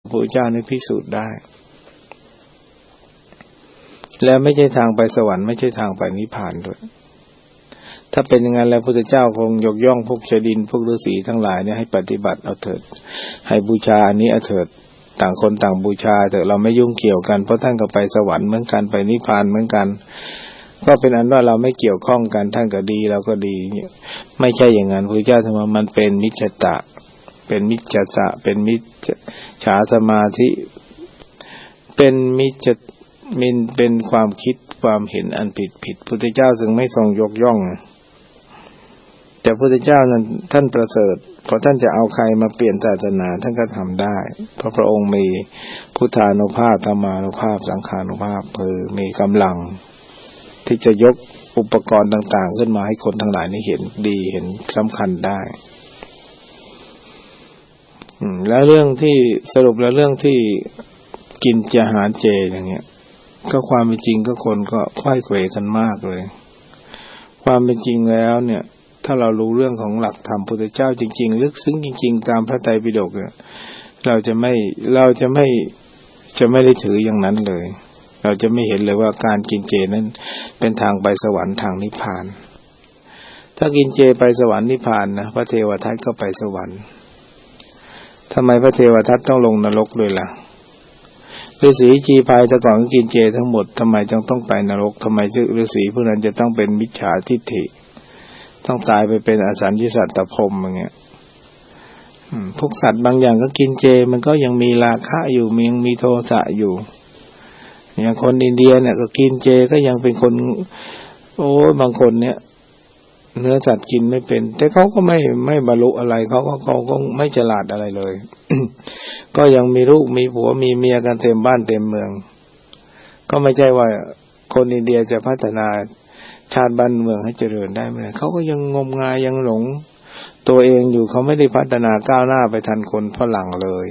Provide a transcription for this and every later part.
พระเจ้านี่พิสูจน์ได้และไม่ใช่ทางไปสวรรค์ไม่ใช่ทางไปนิพพานด้วยถ้าเป็นอย่างนั้นแล้วพระพุทธเจ้าคงยกย่องพวกชดินพวกฤาษีทั้งหลายเนี่ยให้ปฏิบัติเอาเถิดให้บูชาอันนี้เอาเถิดต่างคนต่างบูชาเถอะเราไม่ยุ่งเกี่ยวกันเพราะท่านก็ไปสวรรค์เหมือนกันไปนิพพานเหมือนกันก็เป็นอันว่าเราไม่เกี่ยวข้องกันท่านก็ดีเราก็ดีไม่ใช่อย่างนั้นพระพุทธเจ้าทำไมมันเป็นมิจฉาเป็นมิจฉาเป็นมิจฉาสมาธิเป็นมิจฉาเป็นความคิดความเห็นอันผิดพระพุทธเจ้าจึงไม่ทรงยกย่องแต่พระพุทธเจ้านั้นท่านประเสริฐพอท่านจะเอาใครมาเปลี่ยนศาสนาท่านก็ทำได้เพราะพระองค์มีพุทธานุภาพธรรมานุภาพสังฆานุภาพมีกำลังที่จะยกอุปกรณ์ต่างๆขึ้นมาให้คนทั้งหลายนี้เห็นดีเห็นสำคัญได้แล้วเรื่องที่สรุปแล้วเรื่องที่กินอาหารเจอย่างเงี้ยก็ความเป็นจริงก็คนก็ไขว้เขวกันมากเลยความเป็นจริงแล้วเนี่ยถ้าเรารู้เรื่องของหลักธรรมพุทธเจ้าจริงๆลึกซึ้งจริงๆตามพระไตรปิฎกเนี่ยเราจะไม่ได้ถืออย่างนั้นเลยเราจะไม่เห็นเลยว่าการกินเจนั้นเป็นทางไปสวรรค์ทางนิพพานถ้ากินเจไปสวรรค์นิพพานนะพระเทวทัตก็ไปสวรรค์ทำไมพระเทวทัตต้องลงนรกด้วยล่ะฤาษีชีพายแต่ก่อนกินเจทั้งหมดทำไมจึงต้องไปนรกทำไมฤาษีผู้นั้นจะต้องเป็นมิจฉาทิฏฐิต้องตายไปเป็นอสัญญิสัตตพรหมอย่างเงี้ยพวกสัตว์บางอย่างก็กินเจมันก็ยังมีราคะอยู่ยังมีโทสะอยู่อย่างคนอินเดียเนี่ยก็กินเจก็ยังเป็นคนโอ้บางคนเนี่ยเนื้อสัตว์กินไม่เป็นแต่เขาก็ไม่บรรลุอะไรเขาก็ไม่ฉลาดอะไรเลย ก็ยังมีลูกมีผัวมีเมียกันเต็มบ้านเต็มเมืองก็ไม่ใช่ว่าคนอินเดียจะพัฒนาชาติบ้านเมืองให้เจริญได้ไหมเขาก็ยังงมงายยังหลงตัวเองอยู่เขาไม่ได้พัฒนาก้าวหน้าไปทันคนฝรั่งเลย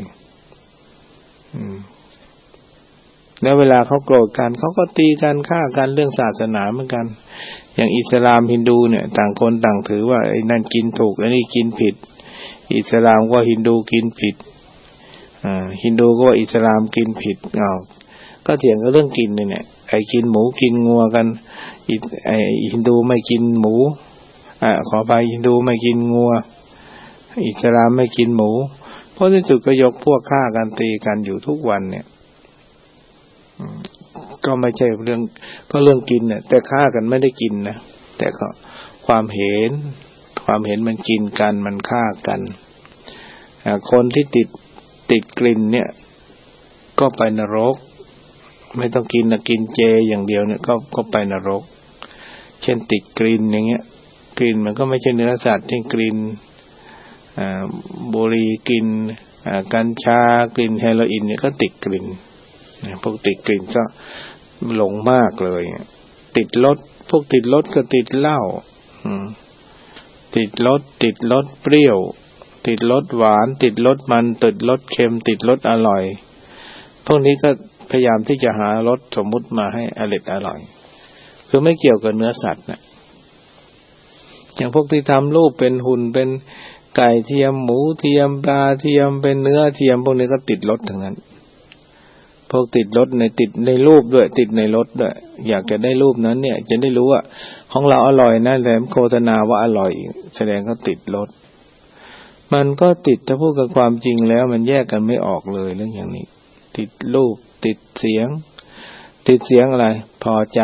แล้วเวลาเขาโกรธกันเขาก็ตีกันฆ่ากันเรื่องศาสนาเหมือนกันอย่างอิสลามฮินดูเนี่ยต่างคนต่างถือว่าไอ้นั่นกินถูกไอ้นี่กินผิดอิสลามก็ฮินดูกินผิดฮินดูก็ว่าอิสลามกินผิดก็เถียงกันเรื่องกินเนี่ยไอ้กินหมูกินงัวกันไอ้ฮินดูไม่กินหมูขอไปฮินดูไม่กินงัวอิสลามไม่กินหมูเพราะที่สุดก็ยกพวกฆ่ากันตีกันอยู่ทุกวันเนี่ยก็ไม่ใช่เรื่องกินเนี่ยแต่ฆ่ากันไม่ได้กินนะแต่ก็ความเห็นมันกินกันมันฆ่ากันคนที่ติดกลิ่นเนี่ยก็ไปนรกไม่ต้องกินนะกินเจอย่างเดียวเนี่ยก็ไปนรกเช่นติดกลิ่นอย่างเงี้ยกลิ่นมันก็ไม่ใช่เนื้อสัตว์เช่นกลิ่นบุหรี่กลิ่นกัญชากลิ่นเฮโรอีนเนี่ยก็ติดกลิ่นพวกติดกลิ่นก็หลงมากเลยติดรสพวกติดรสก็ติดเหล้าติดรสเปรี้ยวติดรสหวานติดรสมันติดรสเค็มติดรสอร่อยพวกนี้ก็พยายามที่จะหารสสมมุติมาให้อร่อยคือไม่เกี่ยวกับเนื้อสัตว์นะอย่างพวกที่ทำรูปเป็นหุ่นเป็นไก่เทียมหมูเทียมปลาเทียมเป็นเนื้อเทียมพวกนี้ก็ติดรสทั้งนั้นพวกติดรสติดในรูปด้วยติดในรสด้วยอยากจะได้รูปนั้นเนี่ยจะได้รู้ว่าของเราอร่อยนะแต่โฆษณาว่าอร่อยแสดงก็ติดรสมันก็ติดถ้าพูดกับความจริงแล้วมันแยกกันไม่ออกเลยเรื่องอย่างนี้ติดรูปติดเสียงอะไรพอใจ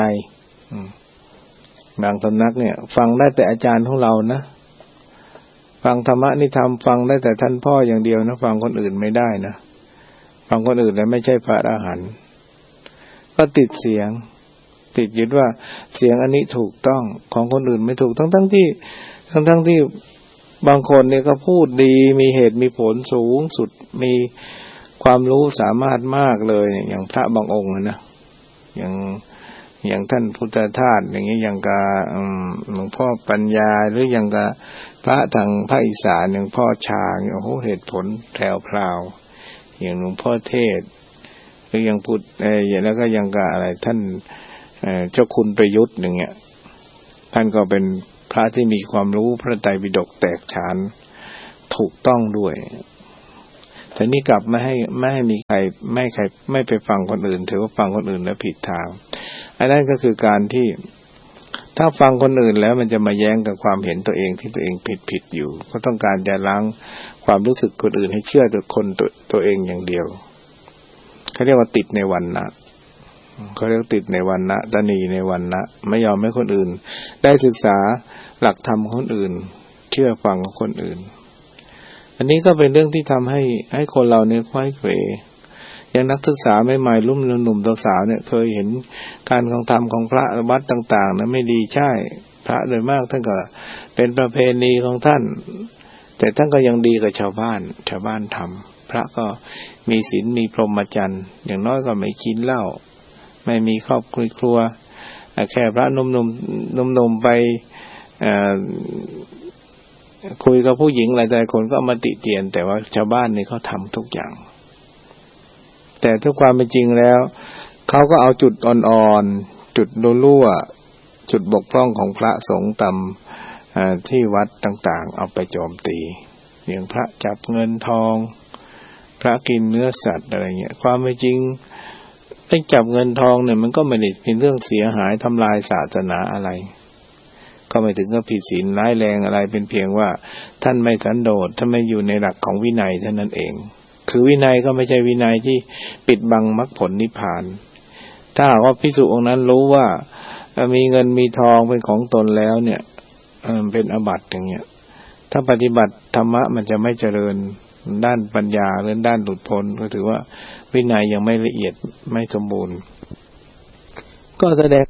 บางสำนักเนี่ยฟังได้แต่อาจารย์ของเรานะฟังธรรมะนี่ฟังได้แต่ท่านพ่ออย่างเดียวนะฟังคนอื่นไม่ได้นะฟังคนอื่นแล้วไม่ใช่พระอรหันต์ก็ติดเสียงติดยึดว่าเสียงอันนี้ถูกต้องของคนอื่นไม่ถูกทั้งที่บางคนเนี่ยก็พูดดีมีเหตุมีผลสูงสุดมีความรู้สามารถมากเลยอย่างพระบางองค์นะอย่างท่านพุทธทาสอย่างนี้อย่างกับหลวงพ่อปัญญาหรืออย่างกับพระทางภาคอีสานอย่างพ่อชาโอ้โหเหตุผลแถวพราวอย่างหลวงพ่อเทศหรืออย่างพุทธแล้วก็ยังกับอะไรท่านเจ้าคุณประยุทธ์อย่างเงี้ยท่านก็เป็นพระที่มีความรู้พระไตรปิฎกแตกฉานถูกต้องด้วยแต่นี่กลับไม่ให้มีใครไม่ไปฟังคนอื่นถือว่าฟังคนอื่นแล้วผิดทางอันนั้นก็คือการที่ถ้าฟังคนอื่นแล้วมันจะมาแย้งกับความเห็นตัวเองที่ตัวเองผิดอยู่ก็ต้องการจะล้างความรู้สึกคนอื่นให้เชื่อตัวเองอย่างเดียวเขาเรียกว่าติดในวรรณะเขาเรียกติดในวรรณะตนีในวรรณะไม่ยอมให้คนอื่นได้ศึกษาหลักธรรมคนอื่นเชื่อฟังของคนอื่นอันนี้ก็เป็นเรื่องที่ทำให้คนเราเนี่ยค่อยเขวอย่างนักศึกษาใหม่ๆรุ่นหนุ่มๆสาวๆเนี่ยเคยเห็นการกระทำของพระวัดต่างๆนะไม่ดีใช่พระโดยมากท่านก็เป็นประเพณีของท่านแต่ท่านก็ยังดีกับชาวบ้านทำพระก็มีศีลมีพรหมจรรย์อย่างน้อยก็ไม่กินเหล้าไม่มีครอบครัวแค่พระหนุ่มๆไปคุยกับผู้หญิงหลายๆคนก็มาติเตียนแต่ว่าชาวบ้านนี่เขาทำทุกอย่างแต่ทุกความเป็นจริงแล้วเขาก็เอาจุดอ่อนๆจุดรั่วจุดบกพร่องของพระสงฆ์ต่ำที่วัดต่างๆเอาไปโจมตีอย่างพระจับเงินทองพระกินเนื้อสัตว์อะไรเงี้ยความเป็นจริงไอ้จับเงินทองเนี่ยมันก็ไม่ได้เป็นเรื่องเสียหายทำลายศาสนาอะไรก็ไม่ถึงกับผิดศีลร้ายแรงอะไรเป็นเพียงว่าท่านไม่สันโดษท่านไม่อยู่ในหลักของวินัยเท่านั้นเองคือวินัยก็ไม่ใช่วินัยที่ปิดบังมรรคผลนิพพานถ้าหากว่าภิกษุองค์นั้นรู้ว่ามีเงินมีทองเป็นของตนแล้วเนี่ยเป็นอาบัติอย่างเงี้ยถ้าปฏิบัติธรรมะมันจะไม่เจริญด้านปัญญาหรือด้านหลุดพ้นก็ถือว่าวินัยยังไม่ละเอียดไม่สมบูรณ์ก็แสดง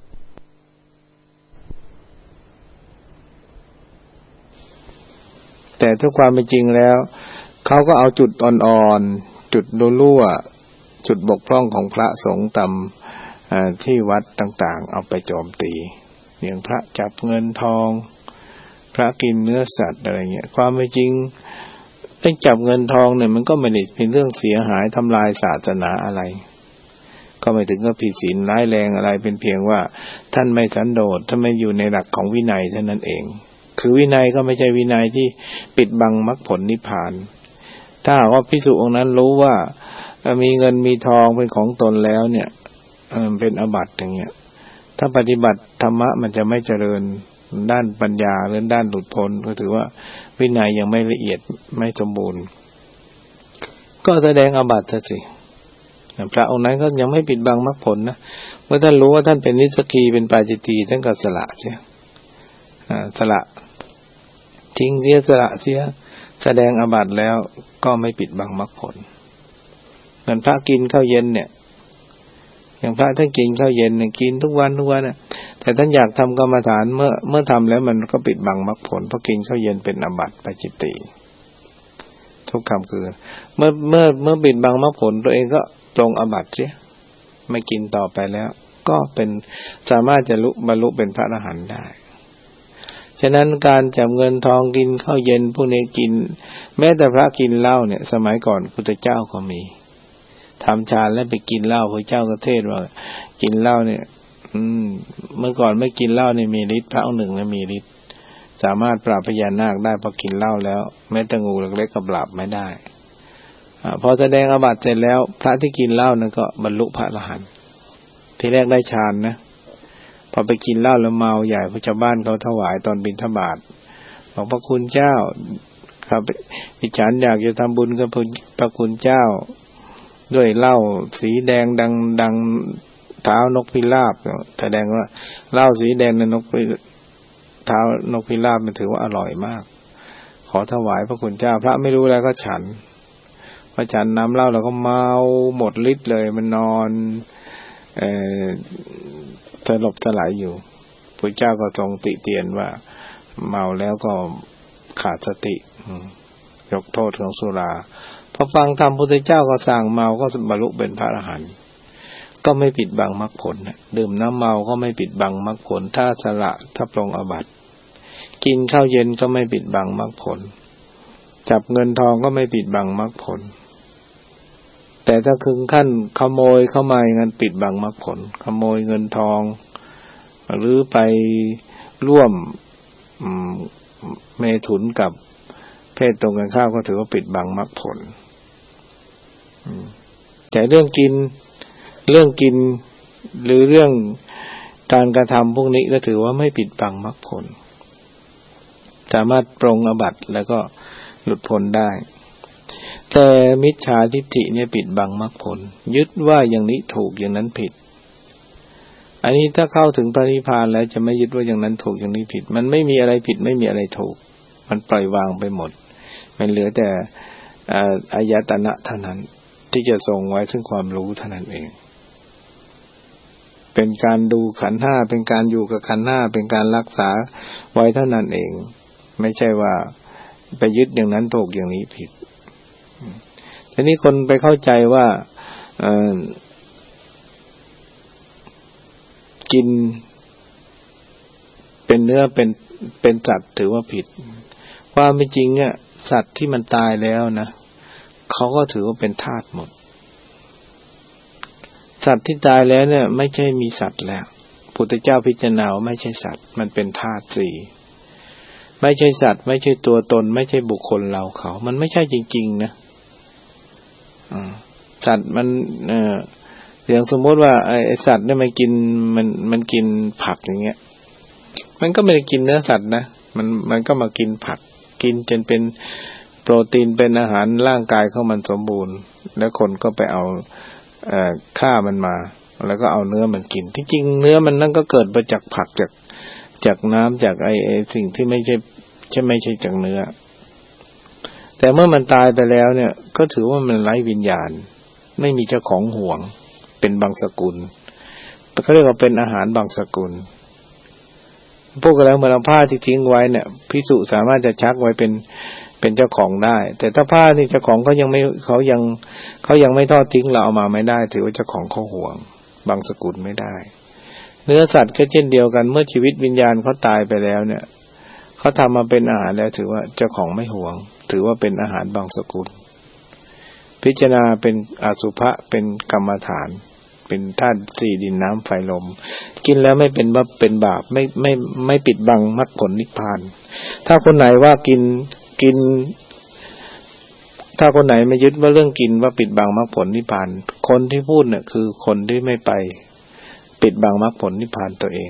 แต่ถ้าความเป็นจริงแล้วเขาก็เอาจุดอ่อนๆจุดรั่วจุดบกพร่องของพระสงฆ์ต่ำที่วัดต่างๆเอาไปโจมตีอย่างพระจับเงินทองพระกินเนื้อสัตว์อะไรเงี้ยความเป็นจริงไอ้จับเงินทองเนี่ยมันก็ไม่ได้เป็นเรื่องเสียหายทำลายศาสนาอะไรก็ไม่ถึงกับผิดศีลร้ายแรงอะไรเป็นเพียงว่าท่านไม่สันโดษท่านไม่อยู่ในหลักของวินัยเท่านั้นเองคือวินัยก็ไม่ใช่วินัยที่ปิดบังมรรคผลนิพพานถ้าหากว่าภิกษุองค์นั้นรู้ว่ามีเงินมีทองเป็นของตนแล้วเนี่ยเป็นอาบัติอย่างเงี้ยถ้าปฏิบัติธรรมะมันจะไม่เจริญด้านปัญญาหรือด้านหลุดพ้นก็ถือว่าวินัยยังไม่ละเอียดไม่สมบูรณ์ก็แสดงอาบัติซะสิพระองค์นั้นก็ยังไม่ปิดบังมรรคผลนะเมื่อท่านรู้ว่าท่านเป็นนิสสกีเป็นปาจิตตีท่านก็สละเสียสละทิ้งเสียสละเสียแสดงอาบัติแล้วก็ไม่ปิดบังมรรคผลเหมือนพระกินข้าวเย็นเนี่ยอย่างพระท่านกินข้าวเย็นเนี่ยกินทุกวันน่ะแต่ท่านอยากทำกรรมฐานเมื่อทำแล้วมันก็ปิดบังมรรคผลเพราะกินข้าวเย็นเป็นอาบัติปาจิตติทุกคำคือเมื่อปิดบังมรรคผลตัวเองก็ปรงอาบัติเสียไม่กินต่อไปแล้วก็เป็นสามารถจะบรรลุเป็นพระอรหันต์ได้ฉะนั้นการจับเงินทองกินข้าวเย็นพวกนี้กินแม้แต่พระกินเหล้าเนี่ยสมัยก่อนพุทธเจ้าก็มีทำฌานแล้วไปกินเหล้าพระเจ้าก็เทศว่ากินเหล้าเนี่ยเมื่อก่อนไม่กินเหล้าเนี่ยมีฤทธิ์พระองค์หนึ่งนะมีฤทธิ์สามารถปราบพญานาคได้พอกินเหล้าแล้วแม้แต่งูเล็กๆก็ปราบไม่ได้พอแสดงอาบัติเสร็จแล้วพระที่กินเหล้านั้นก็บรรลุพระอรหันต์ทีแรกได้ฌานนะพอไปกินเหล้าแล้วเมาใหญ่พระชาวบ้านเขาถวายตอนบิณฑบาตบอกพระคุณเจ้าครับดิฉันอยากจะทำบุญกับพระคุณเจ้าด้วยเหล้าสีแดงดังเท้านกพิราบแสดงว่าเหล้าสีแดงในเท้านกพิราบมันถือว่าอร่อยมากขอถวายพระคุณเจ้าพระไม่รู้แล้วก็ฉันพอฉันน้ำเหล้าแล้วก็เมาหมดฤทธิ์เลยมันนอนสลบสลายอยู่พระเจ้าก็ทรงติเตียนว่าเมาแล้วก็ขาดสติยกโทษของสุราพอฟังธรรมพุทธเจ้าก็สั่งเมาก็บรรลุเป็นพระอรหันต์ก็ไม่ปิดบังมรรคผลดื่มน้ำเมาก็ไม่ปิดบังมรรคผลถ้าสละถ้าปรงอาบัติกินข้าวเย็นก็ไม่ปิดบังมรรคผลจับเงินทองก็ไม่ปิดบังมรรคผลแต่ถ้าถึงขั้นขโมยเข้ามาอย่างนั้นปิดบังมรรคผลขโมยเงินทองหรือไปร่วมเมถุนกับเพศตรงกันข้ามก็ถือว่าปิดบังมรรคผลแต่เรื่องกินหรือเรื่องการกระทำพวกนี้ก็ถือว่าไม่ปิดบังมรรคผลสามารถปรงอาบัติแล้วก็หลุดพ้นได้แต่มิจฉาทิฏฐิเนี่ยปิดบังมรรคผลยึดว่าอย่างนี้ถูกอย่างนั้นผิดอันนี้ถ้าเข้าถึงพระนิพพานแล้วจะไม่ยึดว่าอย่างนั้นถูกอย่างนี้ผิดมันไม่มีอะไรผิดไม่มีอะไรถูกมันปล่อยวางไปหมดมันเหลือแต่อายตนะเท่านั้นที่จะทรงไว้ซึ่งความรู้เท่านั้นเองเป็นการดูขันธ์ห้าเป็นการอยู่กับขันธ์ห้าเป็นการรักษาไว้เท่านั้นเองไม่ใช่ว่าไปยึดอย่างนั้นถูกอย่างนี้ผิดทีนี้คนไปเข้าใจว่ากินเป็นเนื้อเป็นสัตว์ถือว่าผิดว่าไม่จริงเนี่ยสัตว์ที่มันตายแล้วนะเขาก็ถือว่าเป็นธาตุหมดสัตว์ที่ตายแล้วเนี่ยไม่ใช่มีสัตว์แล้วพุทธเจ้าพิจารณาว่าไม่ใช่สัตว์มันเป็นธาตุสี่ไม่ใช่สัตว์ไม่ใช่ตัวตนไม่ใช่บุคคลเราเขามันไม่ใช่จริงๆนะสัตว์มันอย่างสมมติว่าไอ้สัตว์เนี่ยมันกินผักอย่างเงี้ยมันก็ไม่ได้กินเนื้อสัตว์นะมันก็มากินผักกินจนเป็นโปรตีนเป็นอาหารร่างกายของมันสมบูรณ์แล้วคนก็ไปเอาฆ่ามันมาแล้วก็เอาเนื้อมันกินที่จริงเนื้อมันนั่นก็เกิดมาจากผักจากน้ำจากไอ้สิ่งที่ไม่ใช่จากเนื้อแต่เมื่อมันตายไปแล้วเนี่ยก็ถือว่ามันไร้วิญญาณไม่มีเจ้าของห่วงเป็นบางสกุลเขาเรียกว่าเป็นอาหารบางสกุลพวกเราเมื่อเราผ้าที่ทิ้งไว้เนี่ยภิกษุสามารถจะชักไว้เป็นเจ้าของได้แต่ถ้าผ้านี่เจ้าของเขายังไม่ทอดทิ้งเราเอามาไม่ได้ถือว่าเจ้าของเขาห่วงบางสกุลไม่ได้เนื้อสัตว์ก็เช่นเดียวกันเมื่อชีวิตวิญญาณเขาตายไปแล้วเนี่ยเขาทำมาเป็นอาหารแล้วถือว่าเจ้าของไม่ห่วงถือว่าเป็นอาหารบางสกุลพิจารณาเป็นอสุภะเป็นกรรมฐานเป็นธาตุสี่ดินน้ำไฟลมกินแล้วไม่เป็นว่าเป็นบาปไม่ปิดบังมรรคผลนิพพานถ้าคนไหนว่ากินถ้าคนไหนไม่ยึดว่าเรื่องกินว่าปิดบังมรรคผลนิพพานคนที่พูดเนี่ยคือคนที่ไม่ไปปิดบังมรรคผลนิพพานตัวเอง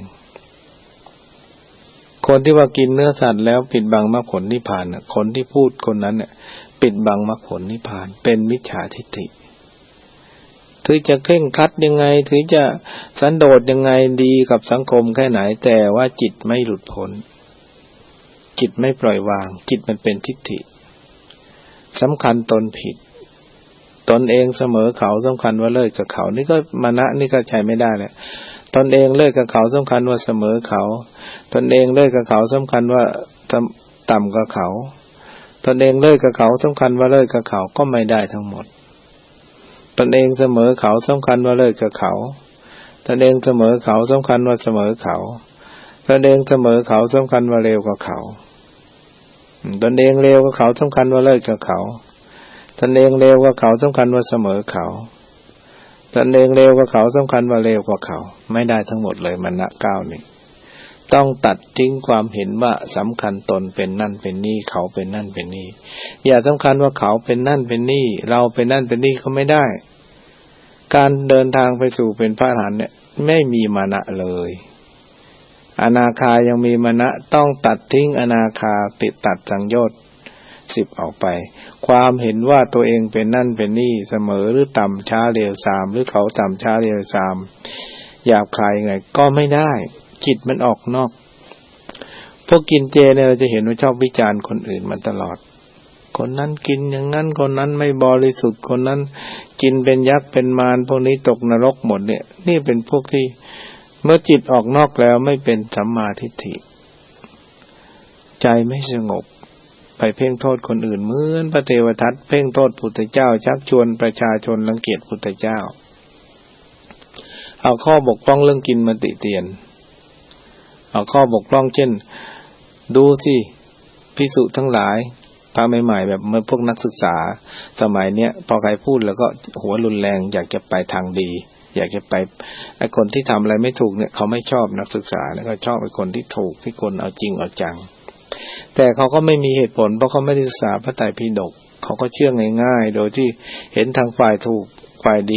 คนที่ว่ากินเนื้อสัตว์แล้วปิดบังมรรคผลนิพพานคนที่พูดคนนั้นเนี่ยปิดบังมรรคผลนิพพานเป็นมิจฉาทิฏฐิถือจะเคร่งครัดยังไงถือจะสันโดษยังไงดีกับสังคมแค่ไหนแต่ว่าจิตไม่หลุดพ้นจิตไม่ปล่อยวางจิตมันเป็นทิฏฐิสำคัญตนผิดตนเองเสมอเขาสำคัญว่าเลิศกับเขานี่ก็มานะนี่ก็ใช้ไม่ได้แหละตนเองเลิศกับเขาสำคัญว่าเสมอเขาตนเองเลิศกับเขาสำคัญว่าต่ำกว่าเขาตนเองเลิศกับเขาสำคัญว่าเลิศกับเขาก็ไม่ได้ทั้งหมดตนเองเสมอเขาสำคัญว่าเลิศกับเขาตนเองเสมอเขาสำคัญว่าเสมอเขาตนเองเสมอเขาสำคัญว่าเร็วกว่าเขาตนเองเร็วกว่าเขาสำคัญว่าเลิศกับเขาตนเองเร็วกว่าเขาสำคัญว่าเสมอเขาตนเองเร็วกว่าเขาสำคัญว่าเร็วกว่าเขาไม่ได้ทั้งหมดเลยมรรณะเก้านี่ต้องตัดทิ้งความเห็นว่าสำคัญตนเป็นนั่นเป็นนี่เขาเป็นนั่นเป็นนี่อย่าสำคัญว่าเขาเป็นนั่นเป็นนี่เราเป็นนั่นเป็นนี่ก็ไม่ได้การเดินทางไปสู่เป็นพระอรหันต์เนี่ยไม่มีมานะเลยอนาคายังมีมานะต้องตัดทิ้งอนาคาติดตัดสังโยชน์10ออกไปความเห็นว่าตัวเองเป็นนั่นเป็นนี่เสมอหรือต่ำช้าเร็วซามหรือเขาต่ำช้าเร็วซามหยาบคายยังไงก็ไม่ได้จิตมันออกนอกพวกกินเจเนี่ยเราจะเห็นว่าชอบวิจารณ์คนอื่นมาตลอดคนนั้นกินอย่างนั้นคนนั้นไม่บริสุทธิ์คนนั้นกินเป็นยักษ์เป็นมารพวกนี้ตกนรกหมดเนี่ยนี่เป็นพวกที่เมื่อจิตออกนอกแล้วไม่เป็นสัมมาทิฏฐิใจไม่สงบไปเพ่งโทษคนอื่นเหมือนพระเทวทัตเพ่งโทษพุทธเจ้าชักชวนประชาชนรังเกียจพุทธเจ้าเอาข้อบกพร่องเรื่องกินมาติเตียนเอาข้อบกพร่องเช่นดูสิภิกษุทั้งหลายพระใหม่ๆแบบเมื่อพวกนักศึกษาสมัยเนี้ยพอใครพูดแล้วก็หัวรุนแรงอยากจะไปทางดีอยากจะไปไอ้คนที่ทำอะไรไม่ถูกเนี่ยเขาไม่ชอบนักศึกษาแล้วก็ชอบไอ้คนที่ถูกที่คนเอาจริงเอาจังแต่เขาก็ไม่มีเหตุผลเพราะเขาไม่ได้ศึกษาพระไตรปิฎกเขาก็เชื่อง่ายๆโดยที่เห็นทางฝ่ายถูกฝ่ายดี